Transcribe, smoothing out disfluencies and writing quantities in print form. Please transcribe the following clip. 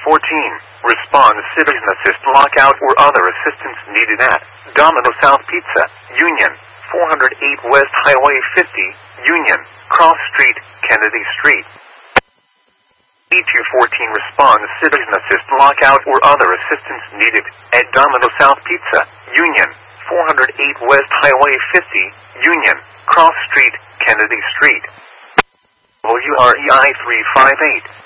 Respond citizen assist lockout or other assistance needed at Domino South Pizza, Union, 408 West Highway 50, Union, Cross Street, Kennedy Street. E214 respond citizen assist lockout or other assistance needed at Domino South Pizza, Union, 408 West Highway 50, Union, Cross Street, Kennedy Street. WREI 358.